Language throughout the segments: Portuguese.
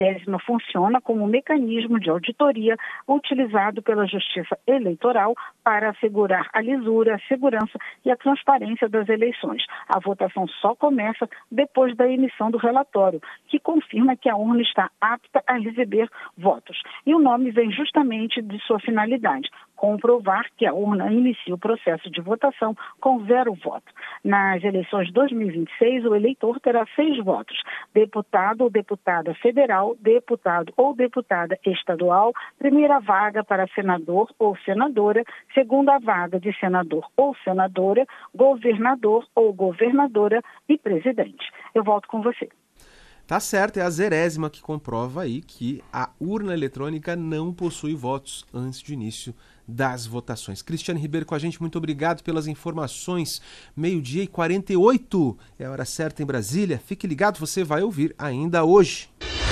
A funciona como um mecanismo de auditoria utilizado pela Justiça Eleitoral para assegurar a lisura, a segurança e a transparência das eleições. A votação só começa depois da emissão do relatório, que confirma que a urna está apta a receber votos. E o nome vem justamente de sua finalidade, comprovar que a urna inicia o processo de votação com 0 voto. Nas eleições de 2026, o eleitor terá 6 votos: deputado ou deputada federal, deputado ou deputada estadual, primeira vaga para senador ou senadora, segunda vaga de senador ou senadora, governador ou governadora e presidente. Eu volto com você. Tá certo, é a 0ª que comprova aí que a urna eletrônica não possui votos antes do início das votações. Cristiane Ribeiro com a gente, muito obrigado pelas informações. 12h48, é a hora certa em Brasília. Fique ligado, você vai ouvir ainda hoje.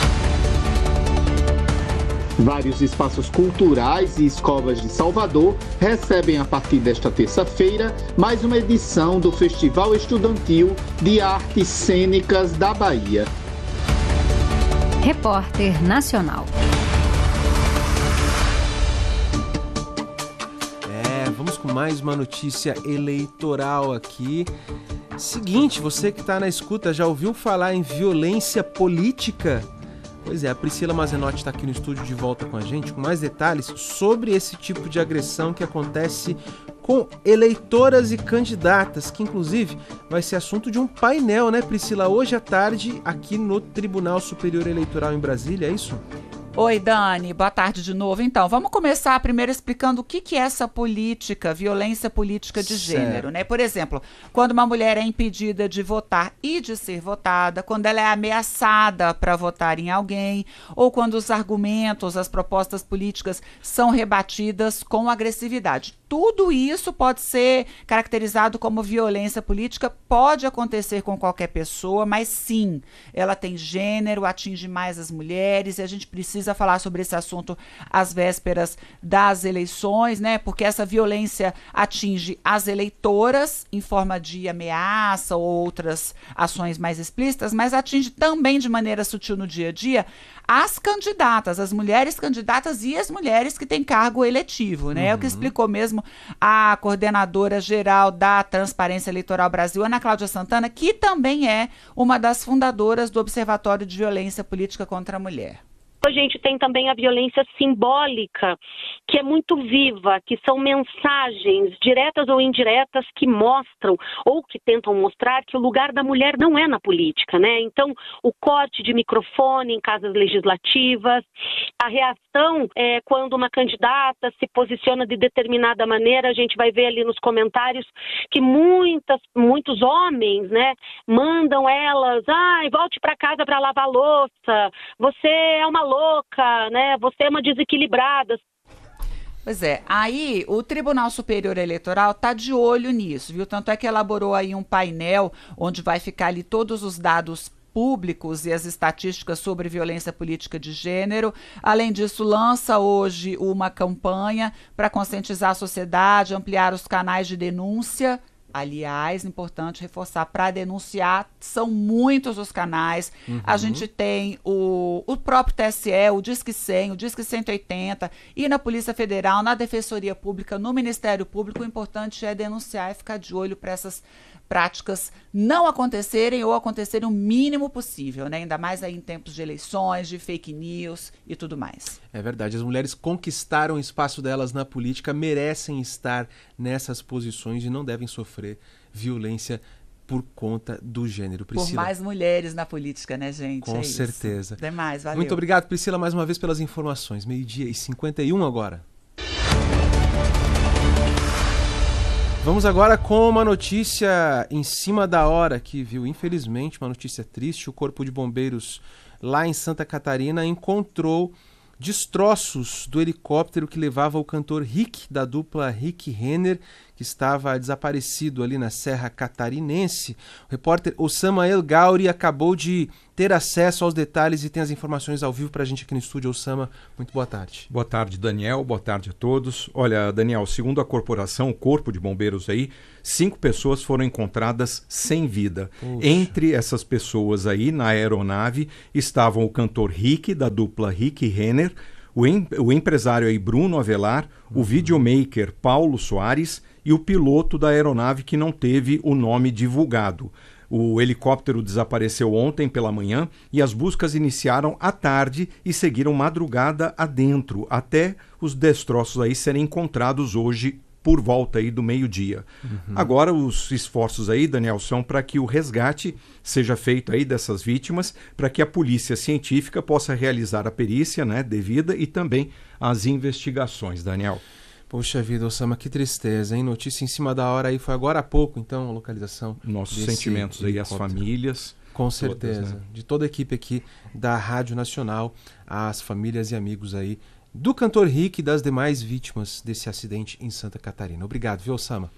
Vários espaços culturais e escolas de Salvador recebem a partir desta terça-feira mais uma edição do Festival Estudantil de Artes Cênicas da Bahia. Repórter Nacional. Vamos com mais uma notícia eleitoral aqui. Seguinte, você que está na escuta, já ouviu falar em violência política? Pois é, a Priscila Mazenotti está aqui no estúdio de volta com a gente, com mais detalhes sobre esse tipo de agressão que acontece com eleitoras e candidatas, que inclusive vai ser assunto de um painel, né, Priscila? Hoje à tarde, aqui no Tribunal Superior Eleitoral em Brasília, é isso? Oi, Dani, boa tarde de novo. Então, vamos começar primeiro explicando o que é essa política, violência política de gênero, né? Por exemplo, quando uma mulher é impedida de votar e de ser votada, quando ela é ameaçada para votar em alguém, ou quando os argumentos, as propostas políticas são rebatidas com agressividade. Tudo isso pode ser caracterizado como violência política, pode acontecer com qualquer pessoa, mas sim, ela tem gênero, atinge mais as mulheres, e a gente precisa falar sobre esse assunto às vésperas das eleições, né? Porque essa violência atinge as eleitoras em forma de ameaça ou outras ações mais explícitas, mas atinge também de maneira sutil no dia a dia as candidatas, as mulheres candidatas e as mulheres que têm cargo eletivo, né? É o que explicou mesmo a coordenadora geral da Transparência Eleitoral Brasil, Ana Cláudia Santana, que também é uma das fundadoras do Observatório de Violência Política contra a Mulher. A gente tem também a violência simbólica, que é muito viva, que são mensagens diretas ou indiretas que mostram ou que tentam mostrar que o lugar da mulher não é na política, né? Então, o corte de microfone em casas legislativas, a reação quando uma candidata se posiciona de determinada maneira, a gente vai ver ali nos comentários que muitos homens, né, mandam elas, volte para casa para lavar louça, você é uma louca, né? Você é uma desequilibrada. Pois é, aí o Tribunal Superior Eleitoral está de olho nisso, viu? Tanto é que elaborou aí um painel onde vai ficar ali todos os dados públicos e as estatísticas sobre violência política de gênero. Além disso, lança hoje uma campanha para conscientizar a sociedade, ampliar os canais de denúncia. Aliás, importante reforçar, para denunciar, são muitos os canais. A gente tem o próprio TSE, o Disque 100, o Disque 180, e na Polícia Federal, na Defensoria Pública, no Ministério Público. O importante é denunciar e ficar de olho para essas práticas não acontecerem ou acontecerem o mínimo possível, né? Ainda mais aí em tempos de eleições, de fake news e tudo mais. É verdade, as mulheres conquistaram o espaço delas na política, merecem estar nessas posições e não devem sofrer violência por conta do gênero. Priscila, por mais mulheres na política, né, gente? Com certeza. Demais, valeu. Muito obrigado, Priscila, mais uma vez pelas informações. 12h51 agora. Vamos agora com uma notícia em cima da hora que viu, infelizmente, uma notícia triste. O Corpo de Bombeiros lá em Santa Catarina encontrou destroços do helicóptero que levava o cantor Rick, da dupla Rick Renner, que estava desaparecido ali na Serra Catarinense. O repórter Osama El Gauri acabou de ter acesso aos detalhes e tem as informações ao vivo para a gente aqui no estúdio. Osama, muito boa tarde. Boa tarde, Daniel. Boa tarde a todos. Olha, Daniel, segundo a corporação, o Corpo de Bombeiros aí, 5 pessoas foram encontradas sem vida. Puxa. Entre essas pessoas aí, na aeronave, estavam o cantor Rick, da dupla Rick e Renner, o empresário aí Bruno Avelar, o videomaker Paulo Soares e o piloto da aeronave que não teve o nome divulgado. O helicóptero desapareceu ontem pela manhã e as buscas iniciaram à tarde e seguiram madrugada adentro, até os destroços aí serem encontrados hoje por volta aí do meio-dia. Agora os esforços aí, Daniel, são para que o resgate seja feito aí dessas vítimas, para que a polícia científica possa realizar a perícia, né, devida e também as investigações, Daniel. Poxa vida, Osama, que tristeza, hein? Notícia em cima da hora aí, foi agora há pouco, então, a localização. Nossos sentimentos aí, as famílias. Com certeza, todas, né? De toda a equipe aqui da Rádio Nacional, as famílias e amigos aí do cantor Rick e das demais vítimas desse acidente em Santa Catarina. Obrigado, viu, Osama?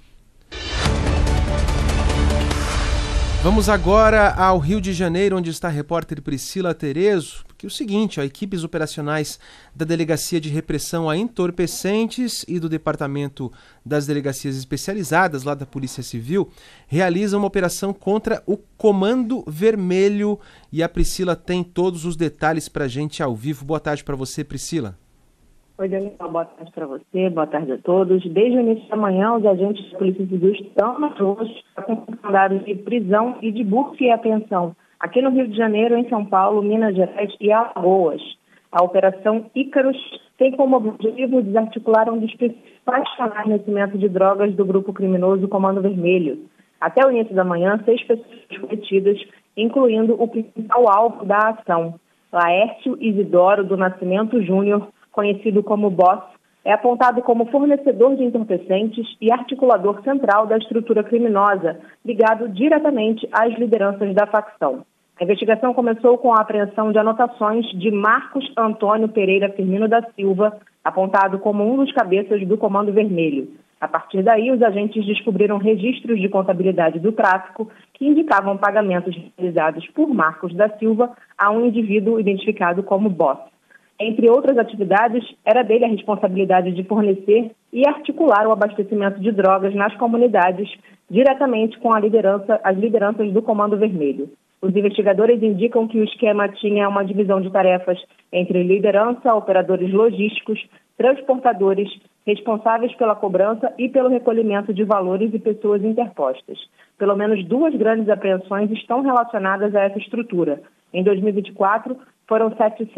Vamos agora ao Rio de Janeiro, onde está a repórter Priscila Terezo, porque é o seguinte, equipes operacionais da Delegacia de Repressão a Entorpecentes e do Departamento das Delegacias Especializadas, lá da Polícia Civil, realizam uma operação contra o Comando Vermelho e a Priscila tem todos os detalhes para a gente ao vivo. Boa tarde para você, Priscila. Oi, Daniel, boa tarde para você, boa tarde a todos. Desde o início da manhã, os agentes da Polícia Civil estão nas ruas com mandados de prisão e de busca e apreensão aqui no Rio de Janeiro, em São Paulo, Minas Gerais e Alagoas. A Operação Ícaros tem como objetivo desarticular um dos principais canais de fornecimento de drogas do grupo criminoso Comando Vermelho. Até o início da manhã, 6 pessoas foram detidas, incluindo o principal alvo da ação, Laércio Isidoro do Nascimento Júnior, conhecido como Boss, é apontado como fornecedor de entorpecentes e articulador central da estrutura criminosa, ligado diretamente às lideranças da facção. A investigação começou com a apreensão de anotações de Marcos Antônio Pereira Firmino da Silva, apontado como um dos cabeças do Comando Vermelho. A partir daí, os agentes descobriram registros de contabilidade do tráfico que indicavam pagamentos realizados por Marcos da Silva a um indivíduo identificado como Boss. Entre outras atividades, era dele a responsabilidade de fornecer e articular o abastecimento de drogas nas comunidades, diretamente com as lideranças do Comando Vermelho. Os investigadores indicam que o esquema tinha uma divisão de tarefas entre liderança, operadores logísticos, transportadores, responsáveis pela cobrança e pelo recolhimento de valores e pessoas interpostas. Pelo menos 2 grandes apreensões estão relacionadas a essa estrutura. Em 2024, foram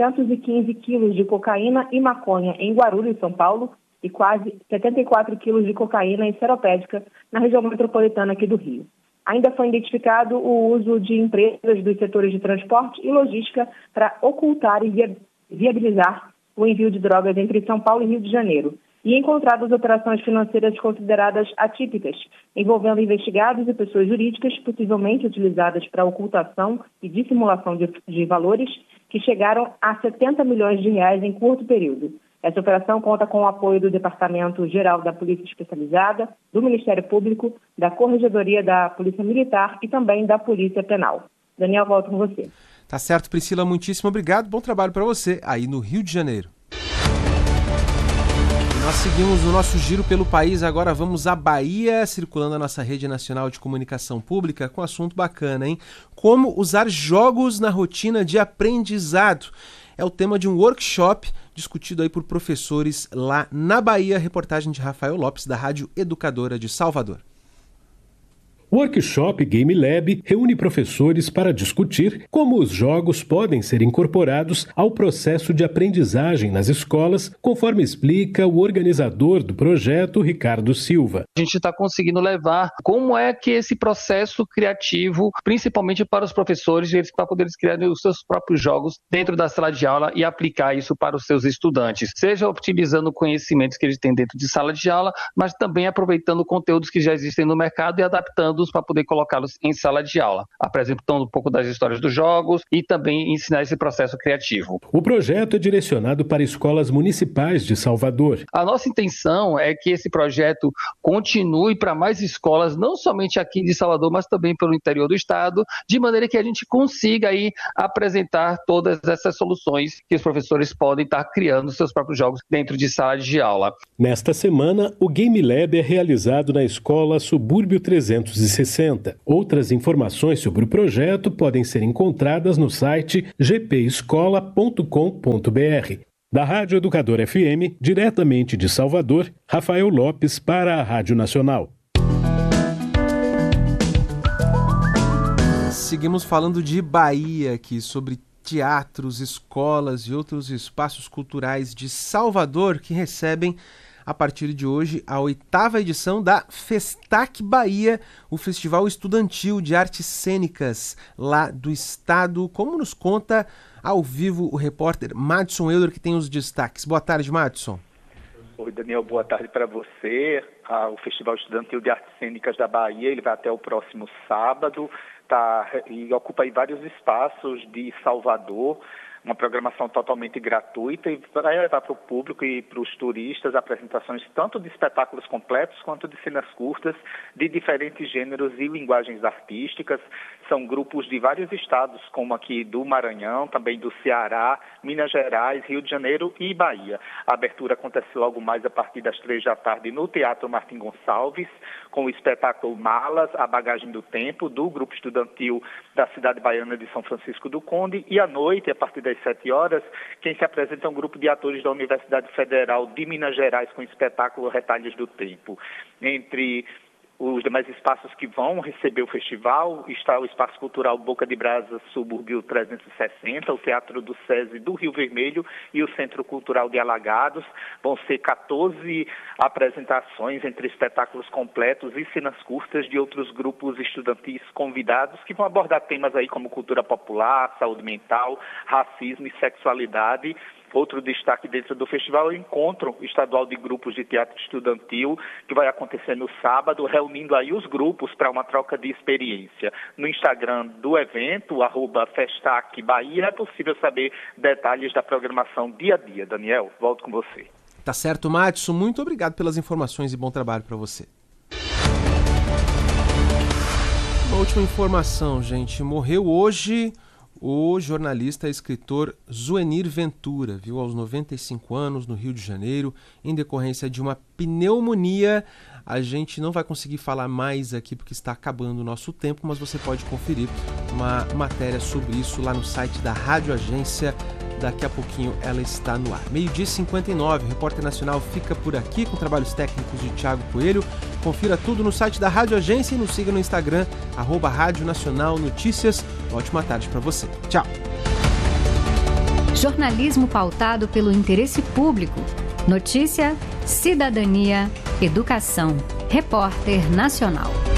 715 quilos de cocaína e maconha em Guarulhos, São Paulo, e quase 74 quilos de cocaína em Seropédica, na região metropolitana aqui do Rio. Ainda foi identificado o uso de empresas dos setores de transporte e logística para ocultar e viabilizar o envio de drogas entre São Paulo e Rio de Janeiro. E encontradas operações financeiras consideradas atípicas, envolvendo investigados e pessoas jurídicas possivelmente utilizadas para ocultação e dissimulação de valores que chegaram a 70 milhões de reais em curto período. Essa operação conta com o apoio do Departamento Geral da Polícia Especializada, do Ministério Público, da Corregedoria da Polícia Militar e também da Polícia Penal. Daniel, volto com você. Tá certo, Priscila, muitíssimo obrigado. Bom trabalho para você aí no Rio de Janeiro. Nós seguimos o nosso giro pelo país, agora vamos à Bahia, circulando a nossa rede nacional de comunicação pública com um assunto bacana, hein? Como usar jogos na rotina de aprendizado. É o tema de um workshop discutido aí por professores lá na Bahia. Reportagem de Rafael Lopes, da Rádio Educadora de Salvador. O workshop Game Lab reúne professores para discutir como os jogos podem ser incorporados ao processo de aprendizagem nas escolas, conforme explica o organizador do projeto, Ricardo Silva. A gente está conseguindo levar como é que esse processo criativo, principalmente para os professores, para poder criar os seus próprios jogos dentro da sala de aula e aplicar isso para os seus estudantes, seja utilizando conhecimentos que eles têm dentro de sala de aula, mas também aproveitando conteúdos que já existem no mercado e adaptando conteúdos para poder colocá-los em sala de aula, apresentando um pouco das histórias dos jogos e também ensinar esse processo criativo. O projeto é direcionado para escolas municipais de Salvador. A nossa intenção é que esse projeto continue para mais escolas, não somente aqui de Salvador, mas também pelo interior do estado, de maneira que a gente consiga aí apresentar todas essas soluções que os professores podem estar criando seus próprios jogos dentro de sala de aula. Nesta semana, o Game Lab é realizado na Escola Subúrbio 360. Outras informações sobre o projeto podem ser encontradas no site gpescola.com.br. Da Rádio Educador FM, diretamente de Salvador, Rafael Lopes para a Rádio Nacional. Seguimos falando de Bahia aqui, sobre teatros, escolas e outros espaços culturais de Salvador que recebem, a partir de hoje, a 8ª edição da Festac Bahia, o Festival Estudantil de Artes Cênicas lá do estado. Como nos conta ao vivo o repórter Madison Euler, que tem os destaques. Boa tarde, Madison. Oi, Daniel, boa tarde para você. O Festival Estudantil de Artes Cênicas da Bahia, ele vai até o próximo sábado, e ocupa aí vários espaços de Salvador, uma programação totalmente gratuita e vai levar para o público e para os turistas apresentações tanto de espetáculos completos quanto de cenas curtas de diferentes gêneros e linguagens artísticas. São grupos de vários estados, como aqui do Maranhão, também do Ceará, Minas Gerais, Rio de Janeiro e Bahia. A abertura acontece logo mais a partir das 15h no Teatro Martim Gonçalves, com o espetáculo Malas, a Bagagem do Tempo, do grupo estudantil da cidade baiana de São Francisco do Conde. E à noite, a partir das 7h, quem se apresenta é um grupo de atores da Universidade Federal de Minas Gerais com o espetáculo Retalhos do Tempo. Entre os demais espaços que vão receber o festival está o Espaço Cultural Boca de Brasa Subúrbio 360, o Teatro do SESI do Rio Vermelho e o Centro Cultural de Alagados. Vão ser 14 apresentações entre espetáculos completos e cenas curtas de outros grupos estudantis convidados que vão abordar temas aí como cultura popular, saúde mental, racismo e sexualidade. Outro destaque dentro do festival é o Encontro Estadual de Grupos de Teatro Estudantil, que vai acontecer no sábado, reunindo aí os grupos para uma troca de experiência. No Instagram do evento, @Festac Bahia, é possível saber detalhes da programação dia a dia. Daniel, volto com você. Tá certo, Madison. Muito obrigado pelas informações e bom trabalho para você. Uma última informação, gente. Morreu hoje o jornalista e escritor Zuenir Ventura, viu, aos 95 anos, no Rio de Janeiro, em decorrência de uma pneumonia. A gente não vai conseguir falar mais aqui porque está acabando o nosso tempo, mas você pode conferir uma matéria sobre isso lá no site da Rádio Agência. Daqui a pouquinho ela está no ar. 12h59, o Repórter Nacional fica por aqui com trabalhos técnicos de Thiago Coelho. Confira tudo no site da Rádio Agência e nos siga no Instagram, @Rádio Nacional Notícias. Ótima tarde para você. Tchau. Jornalismo pautado pelo interesse público. Notícia, cidadania, educação. Repórter Nacional.